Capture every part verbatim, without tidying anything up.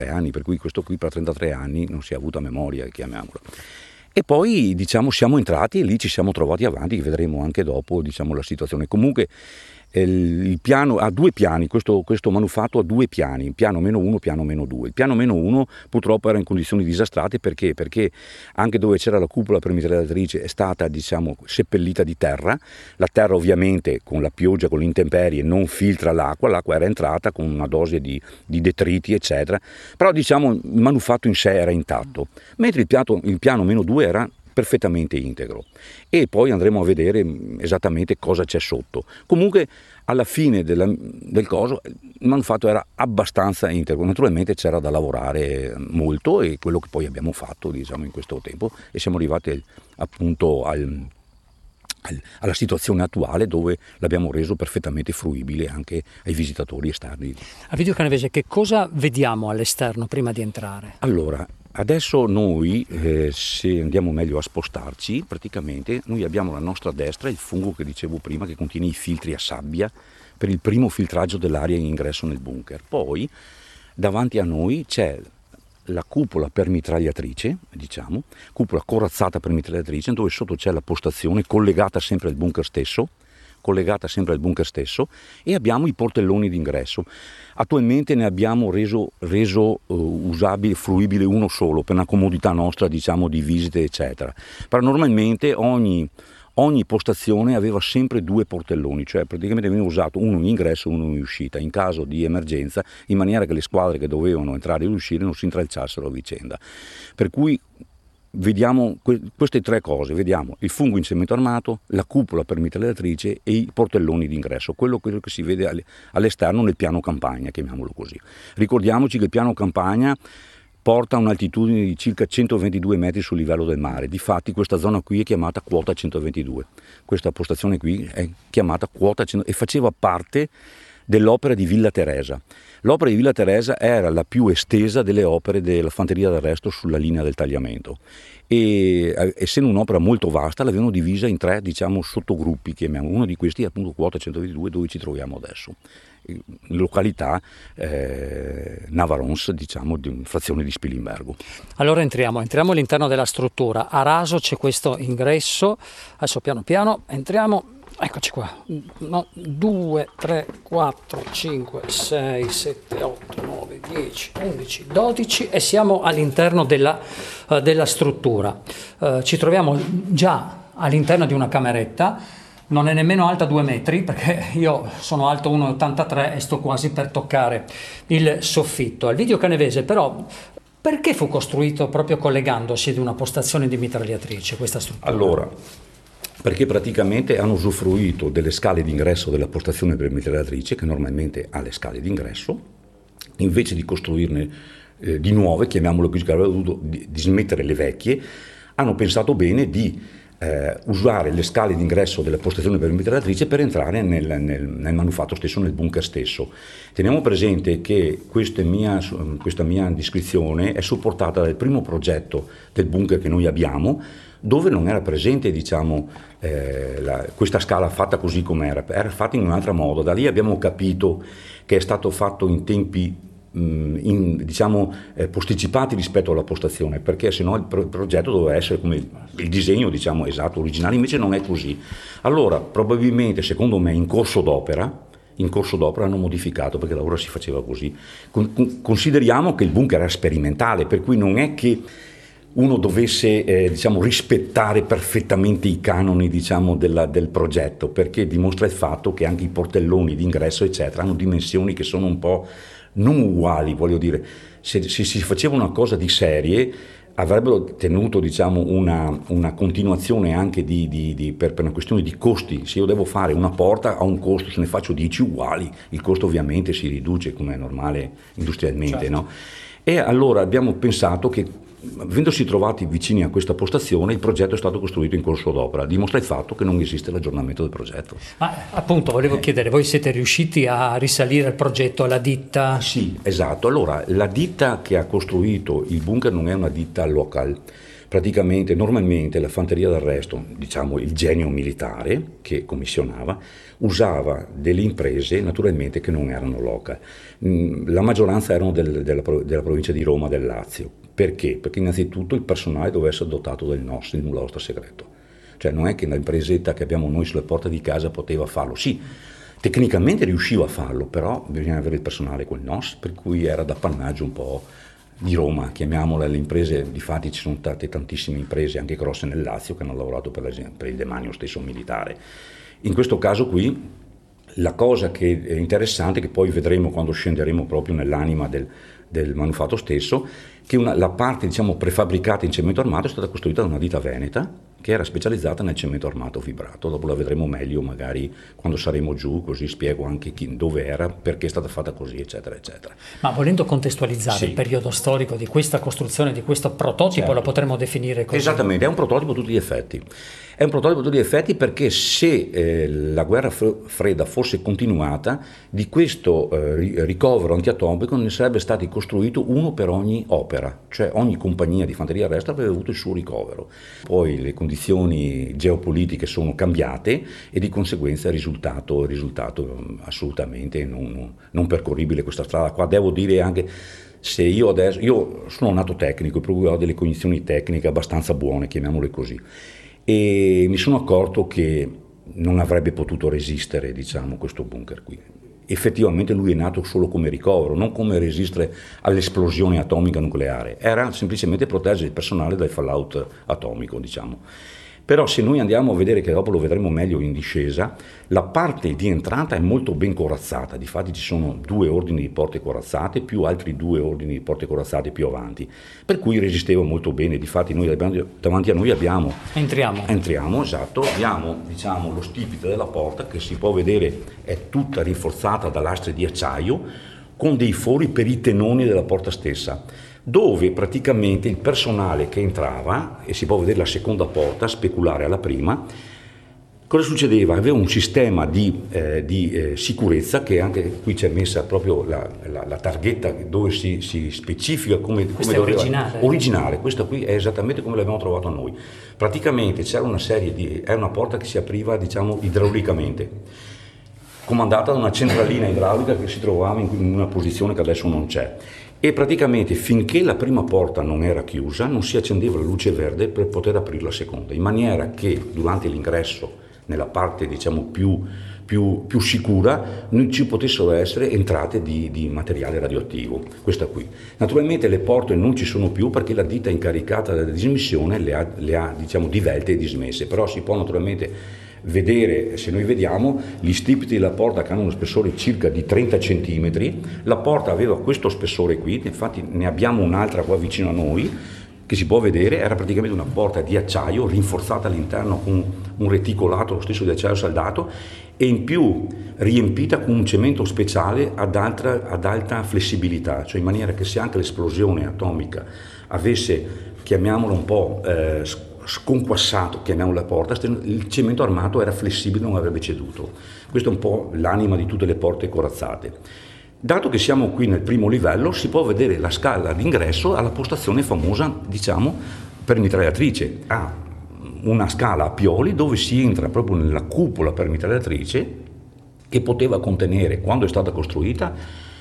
anni, per cui questo qui per trentatré anni non si è avuta memoria, chiamiamola. E poi diciamo siamo entrati e lì ci siamo trovati avanti, che vedremo anche dopo, diciamo, la situazione. Comunque eh, il piano ha due piani, questo, questo manufatto ha due piani, piano meno uno, piano meno due. Il piano meno uno purtroppo era in condizioni disastrate, perché? Perché anche dove c'era la cupola per mitragliatrice è stata, diciamo, seppellita di terra. La terra ovviamente con la pioggia, con le intemperie non filtra l'acqua, l'acqua era entrata con una dose di, di detriti eccetera, però diciamo il manufatto in sé era intatto, mentre il piano, il piano meno due era perfettamente integro, e poi andremo a vedere esattamente cosa c'è sotto. Comunque alla fine della, del coso il manufatto era abbastanza integro, naturalmente c'era da lavorare molto, e quello che poi abbiamo fatto, diciamo, in questo tempo, e siamo arrivati appunto al, al, alla situazione attuale, dove l'abbiamo reso perfettamente fruibile anche ai visitatori esterni. A Video Canavese che cosa vediamo all'esterno prima di entrare? Allora, adesso noi, eh, se andiamo meglio a spostarci, praticamente noi abbiamo alla nostra destra il fungo che dicevo prima, che contiene i filtri a sabbia per il primo filtraggio dell'aria in ingresso nel bunker. Poi davanti a noi c'è la cupola per mitragliatrice, diciamo, cupola corazzata per mitragliatrice, dove sotto c'è la postazione collegata sempre al bunker stesso, collegata sempre al bunker stesso, e abbiamo i portelloni d'ingresso. Attualmente ne abbiamo reso, reso uh, usabile, fruibile uno solo, per una comodità nostra, diciamo, di visite eccetera. Però normalmente ogni, ogni postazione aveva sempre due portelloni, cioè praticamente veniva usato uno in ingresso e uno in uscita, in caso di emergenza, in maniera che le squadre che dovevano entrare e uscire non si intralciassero a vicenda. Per cui vediamo queste tre cose, vediamo il fungo in cemento armato, la cupola per mitragliatrice e i portelloni d'ingresso, quello, quello che si vede all'esterno nel piano campagna, chiamiamolo così. Ricordiamoci che il piano campagna porta a un'altitudine di circa centoventidue metri sul livello del mare, difatti questa zona qui è chiamata quota centoventidue, questa postazione qui è chiamata quota centoventidue e faceva parte dell'opera di Villa Teresa. L'opera di Villa Teresa era la più estesa delle opere della fanteria d'arresto sulla linea del tagliamento, e essendo un'opera molto vasta l'avevano divisa in tre, diciamo, sottogruppi, chiamiamo. Uno di questi è appunto quota centoventidue, dove ci troviamo adesso, in località eh, Navarons, diciamo, di frazione di Spilimbergo. Allora entriamo, entriamo all'interno della struttura. A raso c'è questo ingresso, adesso piano piano entriamo. Eccoci qua, no, due, tre, quattro, cinque, sei, sette, otto, nove, dieci, undici, dodici e siamo all'interno della, uh, della struttura. Uh, ci troviamo già all'interno di una cameretta, non è nemmeno alta due metri, perché io sono alto uno virgola ottantatré e sto quasi per toccare il soffitto. Al Video Canavese però, perché fu costruito proprio collegandosi ad una postazione di mitragliatrice questa struttura? Allora, perché praticamente hanno usufruito delle scale d'ingresso della postazione per mitragliatrice, che normalmente ha le scale d'ingresso, invece di costruirne eh, di nuove, chiamiamolo così, che avrebbero dovuto di, di smettere le vecchie, hanno pensato bene di eh, usare le scale d'ingresso della postazione per mitragliatrice per entrare nel, nel, nel manufatto stesso, nel bunker stesso. Teniamo presente che questa mia, questa mia descrizione è supportata dal primo progetto del bunker che noi abbiamo, dove non era presente, diciamo, eh, la, questa scala fatta così com'era, era fatta in un altro modo. Da lì abbiamo capito che è stato fatto in tempi mh, in, diciamo, eh, posticipati rispetto alla postazione, perché sennò il, pro- il progetto doveva essere come il, il disegno, diciamo, esatto, originale, invece non è così. Allora, probabilmente, secondo me, in corso d'opera, in corso d'opera hanno modificato, perché allora si faceva così. Con, consideriamo che il bunker era sperimentale, per cui non è che uno dovesse eh, diciamo, rispettare perfettamente i canoni, diciamo, della, del progetto, perché dimostra il fatto che anche i portelloni d'ingresso eccetera hanno dimensioni che sono un po' non uguali, voglio dire. Se, se si faceva una cosa di serie avrebbero tenuto, diciamo, una, una continuazione anche di, di, di, per, per una questione di costi. Se io devo fare una porta a un costo, se ne faccio dieci uguali, il costo ovviamente si riduce, come è normale industrialmente, certo. No? E allora abbiamo pensato che, avendosi trovati vicini a questa postazione, il progetto è stato costruito in corso d'opera, dimostra il fatto che non esiste l'aggiornamento del progetto. Ma appunto volevo eh. chiedere, voi siete riusciti a risalire il progetto alla ditta? Sì, esatto. Allora, la ditta che ha costruito il bunker non è una ditta local, praticamente normalmente la fanteria d'arresto, diciamo il genio militare che commissionava, usava delle imprese naturalmente che non erano local. La maggioranza erano del, della, della provincia di Roma, del Lazio. Perché? Perché innanzitutto il personale doveva essere dotato del N O S, il nulla osta segreto. Cioè non è che l'impresetta che abbiamo noi sulle porte di casa poteva farlo. Sì, tecnicamente riusciva a farlo, però bisognava avere il personale col N O S, per cui era d'appannaggio un po' di Roma, chiamiamola le imprese. Difatti ci sono state tantissime imprese, anche grosse nel Lazio, che hanno lavorato per, per il demanio stesso militare. In questo caso qui, la cosa che è interessante, che poi vedremo quando scenderemo proprio nell'anima del, del manufatto stesso, che una, la parte diciamo prefabbricata in cemento armato è stata costruita da una ditta veneta che era specializzata nel cemento armato fibrato. Dopo la vedremo meglio magari quando saremo giù, così spiego anche chi, dove era, perché è stata fatta così, eccetera, eccetera. Ma volendo contestualizzare sì. il periodo storico di questa costruzione, di questo prototipo, certo. Lo potremmo definire così? Esattamente, è un prototipo a tutti gli effetti. È un prototipo a tutti gli effetti perché se eh, la guerra fredda fosse continuata, di questo eh, ricovero antiatomico ne sarebbe stato costruito uno per ogni opera, cioè ogni compagnia di fanteria d'arresto avrebbe avuto il suo ricovero. Poi le condizioni geopolitiche sono cambiate e di conseguenza è risultato, è risultato assolutamente non, non, non percorribile questa strada qua. Devo dire anche, se io adesso, io sono nato tecnico, per cui ho delle cognizioni tecniche abbastanza buone, chiamiamole così, e mi sono accorto che non avrebbe potuto resistere, diciamo, questo bunker qui. Effettivamente lui è nato solo come ricovero, non come resistere all'esplosione atomica nucleare, era semplicemente proteggere il personale dal fallout atomico, diciamo. Però se noi andiamo a vedere, che dopo lo vedremo meglio in discesa, la parte di entrata è molto ben corazzata. Difatti ci sono due ordini di porte corazzate più altri due ordini di porte corazzate più avanti, per cui resisteva molto bene. Difatti noi davanti a noi abbiamo entriamo entriamo esatto abbiamo diciamo lo stipite della porta, che si può vedere è tutta rinforzata da lastre di acciaio con dei fori per i tenoni della porta stessa, dove praticamente il personale che entrava, e si può vedere la seconda porta, speculare alla prima, cosa succedeva? Aveva un sistema di, eh, di eh, sicurezza, che anche qui c'è messa proprio la, la, la targhetta dove si, si specifica come, questa come è doveva, originale. originale, questa qui è esattamente come l'abbiamo trovato noi. Praticamente c'era una serie di, è una porta che si apriva diciamo idraulicamente, comandata da una centralina idraulica che si trovava in una posizione che adesso non c'è. E praticamente finché la prima porta non era chiusa non si accendeva la luce verde per poter aprire la seconda, in maniera che durante l'ingresso nella parte diciamo più, più, più sicura non ci potessero essere entrate di, di materiale radioattivo. Questa qui. Naturalmente le porte non ci sono più perché la ditta incaricata della dismissione le ha, le ha diciamo divelte e dismesse, però si può naturalmente vedere, se noi vediamo gli stipiti della porta che hanno uno spessore circa di trenta centimetri, la porta aveva questo spessore qui, infatti ne abbiamo un'altra qua vicino a noi che si può vedere, era praticamente una porta di acciaio rinforzata all'interno con un reticolato lo stesso di acciaio saldato e in più riempita con un cemento speciale ad alta, ad alta flessibilità, cioè in maniera che se anche l'esplosione atomica avesse, chiamiamolo un po' eh, sconquassato, chiamiamolo la porta, il cemento armato era flessibile, non avrebbe ceduto. Questo è un po' l'anima di tutte le porte corazzate. Dato che siamo qui nel primo livello, si può vedere la scala d'ingresso alla postazione famosa, diciamo, per mitragliatrice. Ha una scala a pioli dove si entra proprio nella cupola per mitragliatrice, che poteva contenere, quando è stata costruita,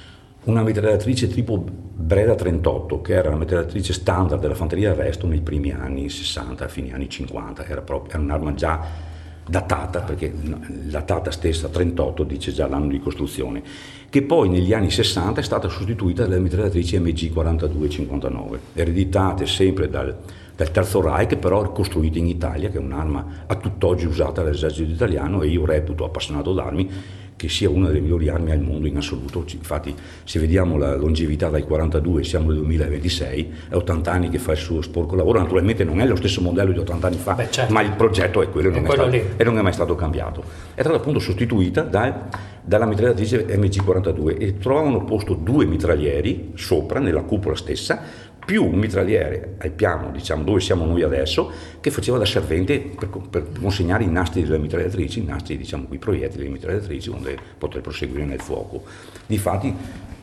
una mitragliatrice tipo Breda trentotto, che era la mitragliatrice standard della fanteria d'arresto nei primi anni sessanta, fine anni cinquanta, era, proprio, era un'arma già datata, perché la data stessa trentotto dice già l'anno di costruzione, che poi negli anni sessanta è stata sostituita dalle mitragliatrici M G quarantadue cinquantanove, ereditate sempre dal, dal Terzo Reich, però costruite in Italia, che è un'arma a tutt'oggi usata dall'esercito italiano, e io reputo, appassionato d'armi, che sia una delle migliori armi al mondo in assoluto. Infatti se vediamo la longevità dai quarantadue, siamo nel duemilaventisei, è ottanta anni che fa il suo sporco lavoro. Naturalmente non è lo stesso modello di ottanta anni fa, Beh, certo. ma il progetto è quello, è non, quello è stato, e non è mai stato cambiato. È stata appunto sostituita da, dalla mitragliatrice M G quarantadue e trovavano posto due mitraglieri sopra, nella cupola stessa, più un mitragliere al piano, diciamo, dove siamo noi adesso, che faceva da servente per, per consegnare i nastri delle mitragliatrici, i nastri, diciamo, i proiettili delle mitragliatrici, onde poter proseguire nel fuoco. Difatti,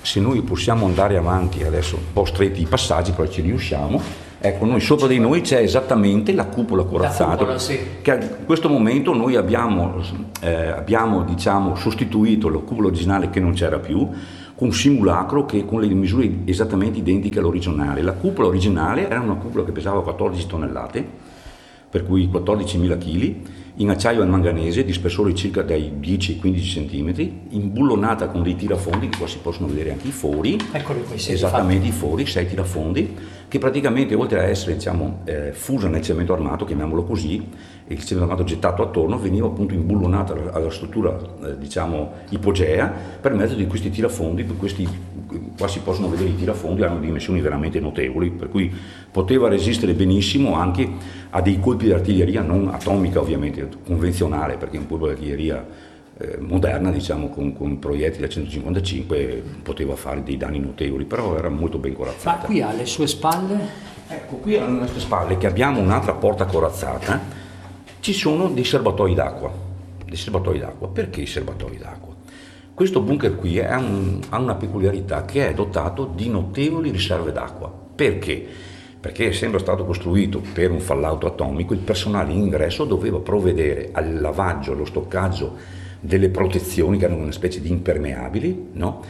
se noi possiamo andare avanti, adesso un po' stretti i passaggi, però ci riusciamo, ecco, noi sopra di noi c'è esattamente la cupola corazzata, la cupola, sì. Che in questo momento noi abbiamo, eh, abbiamo diciamo, sostituito la cupola originale che non c'era più, con un simulacro che con le misure esattamente identiche all'originale. La cupola originale era una cupola che pesava quattordici tonnellate, per cui quattordicimila chili, in acciaio al manganese di spessore circa dai dieci ai quindici centimetri, imbullonata con dei tirafondi, che qua si possono vedere anche i fori. Eccoli qui, sì, esattamente i fori, sei tirafondi, che praticamente oltre a essere diciamo, eh, fusa nel cemento armato, chiamiamolo così, il cemento armato gettato attorno, veniva appunto imbullonata alla struttura eh, diciamo ipogea per mezzo di questi tirafondi. Questi, qua si possono vedere i tirafondi, hanno dimensioni veramente notevoli, per cui poteva resistere benissimo anche a dei colpi di artiglieria non atomica, ovviamente convenzionale, perché un colpo di artiglieria eh, moderna, diciamo con, con proiettili a centocinquantacinque poteva fare dei danni notevoli, però era molto ben corazzata. Ma qui alle sue spalle? Ecco, qui alle nostre spalle, che abbiamo un'altra porta corazzata, ci sono dei serbatoi d'acqua. Dei serbatoi d'acqua. Perché i serbatoi d'acqua? Questo bunker qui ha, un, ha una peculiarità, che è dotato di notevoli riserve d'acqua. Perché? Perché essendo stato costruito per un fallout atomico, il personale in ingresso doveva provvedere al lavaggio, allo stoccaggio delle protezioni, che erano una specie di impermeabili, no?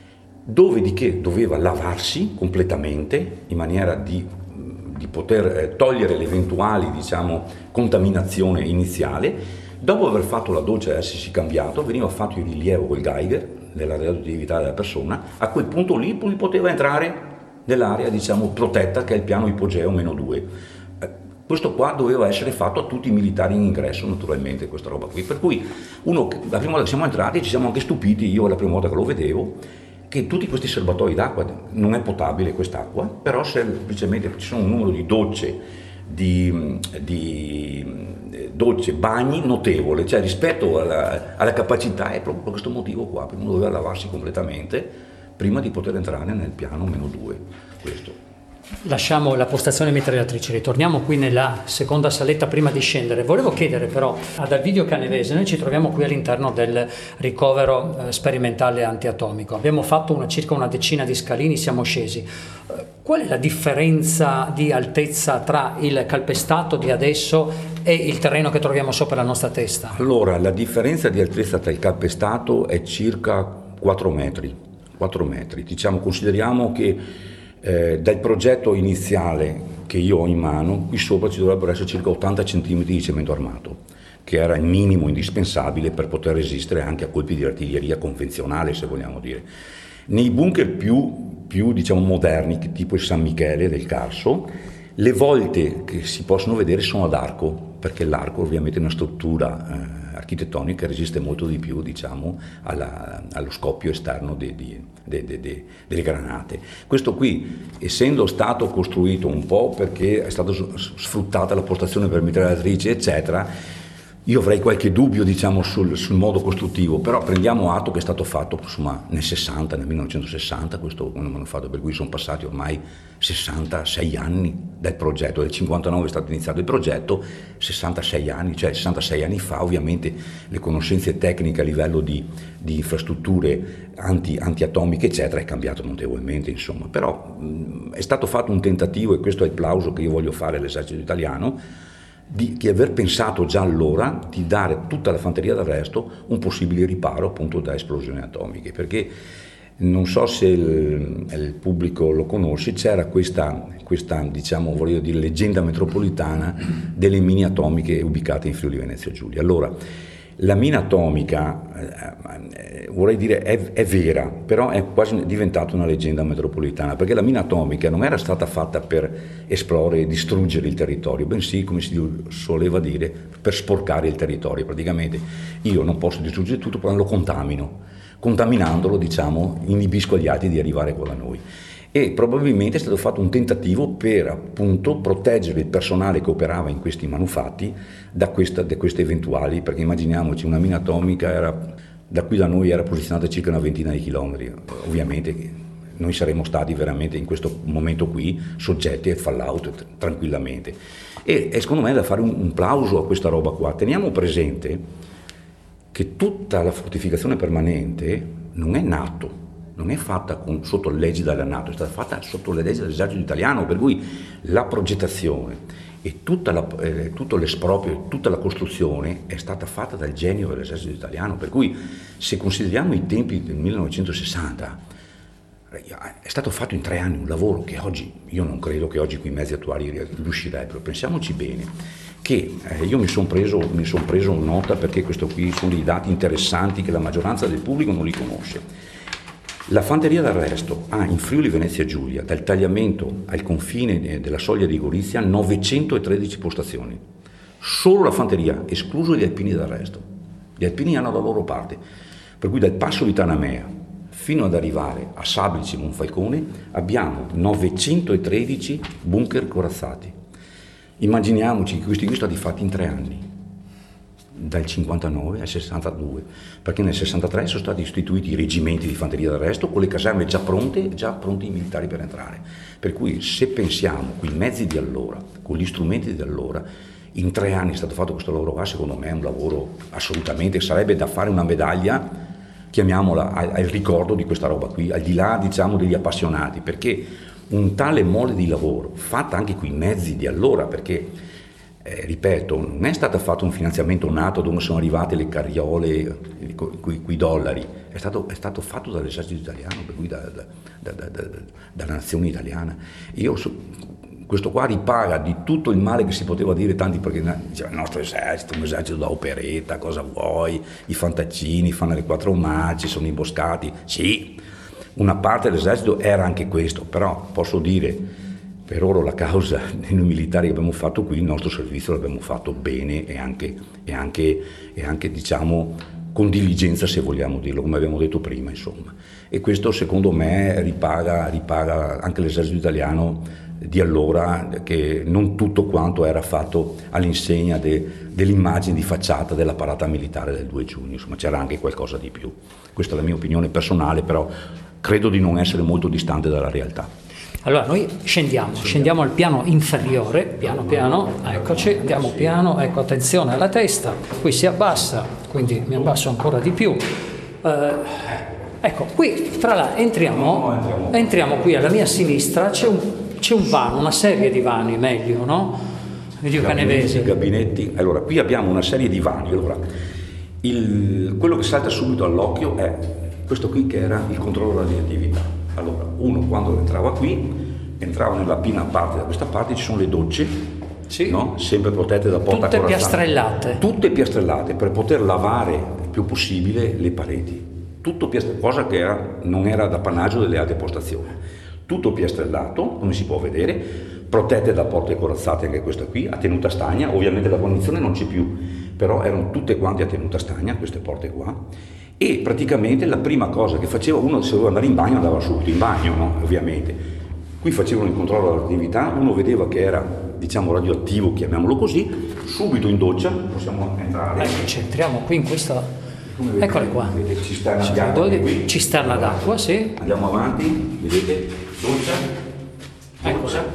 Dove di che doveva lavarsi completamente in maniera di, di poter eh, togliere l'eventuale diciamo, contaminazione iniziale. Dopo aver fatto la doccia e essersi cambiato, veniva fatto il rilievo col Geiger della radioattività della persona. A quel punto lì poi poteva entrare nell'area diciamo protetta, che è il piano ipogeo meno due. Eh, questo qua doveva essere fatto a tutti i militari in ingresso, naturalmente, questa roba qui. Per cui uno, la prima volta che siamo entrati ci siamo anche stupiti, io la prima volta che lo vedevo, che tutti questi serbatoi d'acqua, non è potabile quest'acqua, però semplicemente ci sono un numero di docce, di, di docce, bagni notevole, cioè rispetto alla, alla capacità è proprio per questo motivo qua, perché uno doveva lavarsi completamente prima di poter entrare nel piano meno due. Questo. Lasciamo la postazione mitragliatrice, ritorniamo qui nella seconda saletta prima di scendere. Volevo chiedere però ad Alvidio Canevese, noi ci troviamo qui all'interno del ricovero eh, sperimentale antiatomico, abbiamo fatto una, circa una decina di scalini, siamo scesi. Eh, qual è la differenza di altezza tra il calpestato di adesso e il terreno che troviamo sopra la nostra testa? Allora, la differenza di altezza tra il calpestato è circa quattro metri. quattro metri, diciamo, consideriamo che eh, dal progetto iniziale che io ho in mano, qui sopra ci dovrebbero essere circa ottanta centimetri di cemento armato, che era il minimo indispensabile per poter resistere anche a colpi di artiglieria convenzionale, se vogliamo dire. Nei bunker più, più diciamo, moderni, tipo il San Michele del Carso, le volte che si possono vedere sono ad arco, perché l'arco ovviamente è una struttura eh, architettonica che resiste molto di più diciamo, alla, allo scoppio esterno de, de, de, de, de, delle granate. Questo qui, essendo stato costruito un po' perché è stata sfruttata la postazione per mitragliatrici eccetera, io avrei qualche dubbio diciamo, sul, sul modo costruttivo, però prendiamo atto che è stato fatto insomma, nel sessanta, nel millenovecentosessanta, questo manufatto, per cui sono passati ormai sessantasei anni dal progetto, nel cinquantanove è stato iniziato il progetto, sessantasei anni, cioè sessantasei anni fa ovviamente le conoscenze tecniche a livello di, di infrastrutture anti, antiatomiche eccetera è cambiato notevolmente insomma, però mh, è stato fatto un tentativo, e questo è il plauso che io voglio fare all'esercito italiano, Di, di aver pensato già allora di dare a tutta la fanteria d'arresto un possibile riparo appunto da esplosioni atomiche, perché non so se il, il pubblico lo conosce, c'era questa, questa diciamo voglio dire leggenda metropolitana delle mine atomiche ubicate in Friuli Venezia Giulia. Allora la mina atomica eh, vorrei dire è, è vera, però è quasi diventata una leggenda metropolitana, perché la mina atomica non era stata fatta per esplorare e distruggere il territorio, bensì, come si soleva dire, per sporcare il territorio. Praticamente io non posso distruggere tutto, però lo contamino, contaminandolo diciamo inibisco gli altri di arrivare qua da noi. E probabilmente è stato fatto un tentativo per appunto proteggere il personale che operava in questi manufatti da, questa, da queste eventuali, perché immaginiamoci una mina atomica era, da qui da noi era posizionata circa una ventina di chilometri, ovviamente noi saremmo stati veramente in questo momento qui soggetti al fallout tranquillamente. E, e secondo me è da fare un, un plauso a questa roba qua. Teniamo presente che tutta la fortificazione permanente non è NATO, non è fatta con, sotto le leggi della NATO, è stata fatta sotto le leggi dell'esercito italiano, per cui la progettazione e tutta la, eh, tutto l'esproprio, tutta la costruzione è stata fatta dal genio dell'esercito italiano, per cui se consideriamo i tempi del millenovecentosessanta è stato fatto in tre anni un lavoro che oggi, io non credo che oggi con i mezzi attuali riuscirebbero. Pensiamoci bene che eh, io mi sono preso, mi son preso nota, perché questo qui sono dei dati interessanti che la maggioranza del pubblico non li conosce. La fanteria d'arresto ha in Friuli Venezia Giulia, dal tagliamento al confine della soglia di Gorizia, novecentotredici postazioni. Solo la fanteria, escluso gli alpini d'arresto. Gli alpini hanno la loro parte, per cui dal passo di Tanamea fino ad arrivare a Sablici Monfalcone abbiamo novecentotredici bunker corazzati. Immaginiamoci che questi qui sono stati fatti in tre anni, dal cinquantanove al sessantadue, perché nel sessantatré sono stati istituiti i reggimenti di fanteria d'arresto con le caserme già pronte, già pronti i militari per entrare. Per cui se pensiamo con i mezzi di allora, con gli strumenti di allora, in tre anni è stato fatto questo lavoro qua, secondo me è un lavoro assolutamente, sarebbe da fare una medaglia, chiamiamola, al, al ricordo di questa roba qui, al di là, diciamo, degli appassionati, perché un tale mole di lavoro, fatta anche con i mezzi di allora, perché, eh, ripeto, non è stato fatto un finanziamento nato dove sono arrivate le carriole, quei dollari, è stato, è stato fatto dall'esercito italiano, per cui da, da, da, da, da, dalla nazione italiana. Io so, questo qua ripaga di tutto il male che si poteva dire, tanti, perché diceva il nostro esercito, un esercito da operetta, cosa vuoi, i fantaccini fanno le quattro marce, sono imboscati. Sì, una parte dell'esercito era anche questo, però posso dire, per ora la causa dei militari che abbiamo fatto qui, il nostro servizio l'abbiamo fatto bene e anche, e anche, e anche diciamo, con diligenza, se vogliamo dirlo, come abbiamo detto prima, insomma. E questo secondo me ripaga, ripaga anche l'esercito italiano di allora, che non tutto quanto era fatto all'insegna de, dell'immagine di facciata della parata militare del due giugno, insomma c'era anche qualcosa di più. Questa è la mia opinione personale, però credo di non essere molto distante dalla realtà. Allora noi scendiamo, scendiamo al piano inferiore, piano piano, eccoci, andiamo piano, ecco, attenzione alla testa, qui si abbassa, quindi mi abbasso ancora di più. Eh, ecco, qui tra l'altro entriamo, entriamo qui alla mia sinistra, c'è un C'è un vano, una serie di vani, meglio, no? Video canevese. Gabinetti. Allora, qui abbiamo una serie di vani. Allora, il, quello che salta subito all'occhio è questo qui, che era il controllo radioattività. Allora, uno quando entrava qui, entrava nella prima parte, da questa parte ci sono le docce, sì, no? Sempre protette da porta tutte corazzata. piastrellate. Tutte piastrellate, per poter lavare il più possibile le pareti. Tutto piastrellate, cosa che era, non era d'appannaggio delle altre postazioni. Tutto piastrellato, come si può vedere, protette da porte corazzate, anche questa qui, a tenuta stagna. Ovviamente la guarnizione non c'è più, però erano tutte quante a tenuta stagna, queste porte qua. E praticamente la prima cosa che faceva uno, se doveva andare in bagno, andava subito in bagno, no? Ovviamente. Qui facevano il controllo dell'attività, uno vedeva che era, diciamo, radioattivo, chiamiamolo così, subito in doccia, possiamo entrare. Eccoci, entriamo qui in questa... Eccole qua, vedete, cisterna d'acqua, cisterna d'acqua, sì. Andiamo avanti, vedete, doccia, doccia.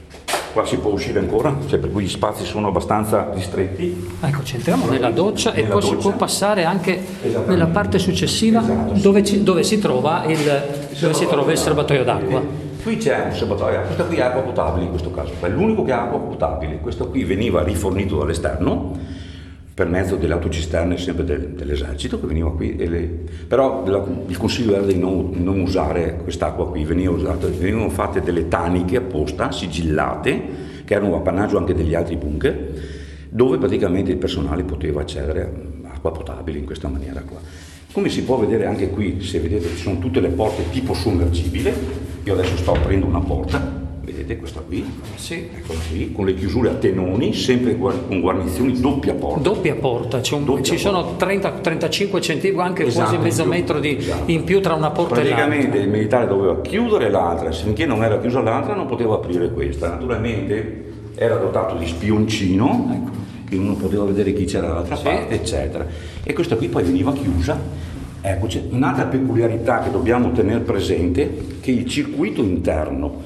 Qua si può uscire ancora, cioè per cui gli spazi sono abbastanza ristretti. Eccoci, entriamo nella doccia nella e poi doccia. Si può passare anche nella parte successiva, esatto, dove, ci, dove si trova il, dove si trova il serbatoio d'acqua. Qui c'è un serbatoio, questo qui è acqua potabile in questo caso, è l'unico che ha acqua potabile. Questo qui veniva rifornito dall'esterno per mezzo delle autocisterne sempre del, dell'esercito, che veniva qui, e le, però la, il consiglio era di non, non usare quest'acqua qui, veniva usata, venivano fatte delle taniche apposta, sigillate, che erano appannaggio anche degli altri bunker, dove praticamente il personale poteva accedere a acqua potabile in questa maniera qua. Come si può vedere anche qui, se vedete, ci sono tutte le porte tipo sommergibile. Io adesso sto aprendo una porta, vedete questa qui, sì, eccola qui, con le chiusure a tenoni, sempre con guarnizioni doppia porta. Doppia porta, c'è un, doppia ci porta. Sono trenta trentacinque centimetri, anche esatto, quasi mezzo metro di, esatto. in più tra una porta e l'altra. Praticamente il militare doveva chiudere l'altra, finché non era chiusa l'altra non poteva aprire questa. Naturalmente era dotato di spioncino, ecco, che uno poteva vedere chi c'era dall'altra sì. parte, eccetera. E questa qui poi veniva chiusa. Ecco, c'è un'altra peculiarità che dobbiamo tenere presente, che il circuito interno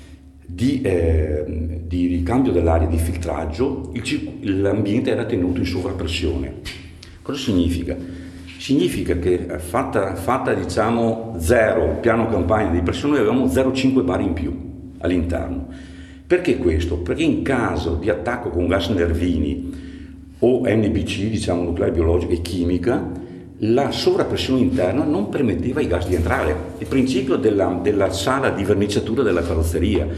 Di, eh, di ricambio dell'aria, di filtraggio, il, l'ambiente era tenuto in sovrappressione. Cosa significa? Significa che fatta, fatta diciamo zero piano campagna di pressione, noi avevamo zero virgola cinque bar in più all'interno. Perché questo? Perché in caso di attacco con gas nervini o N B C, diciamo nucleare biologica e chimica, la sovrappressione interna non permetteva ai gas di entrare. Il principio della, della sala di verniciatura della carrozzeria.